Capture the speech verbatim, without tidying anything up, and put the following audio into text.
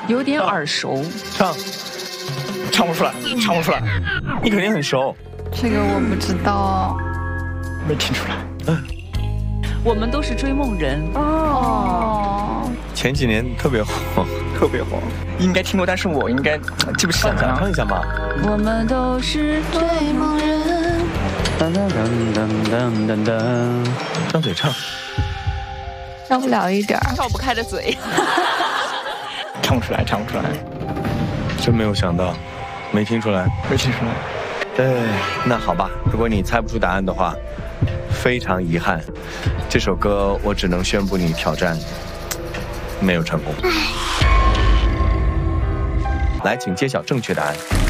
有点耳熟。 唱，唱不出来，唱不出来，你肯定很熟。 这个我不知道， 没听出来。嗯， 我们都是追梦人哦。 前几年特别火，特别火，应该听过，但是我应该记不起来了。唱一下嘛。 我们都是追梦人。 当当当当当当，张嘴唱。 唱不了一点儿， 跳不开的嘴。 唱不出来，唱不出来。真没有想到，没听出来，没听出来。哎，那好吧，如果你猜不出答案的话，非常遗憾，这首歌我只能宣布你挑战没有成功。来，请揭晓正确答案。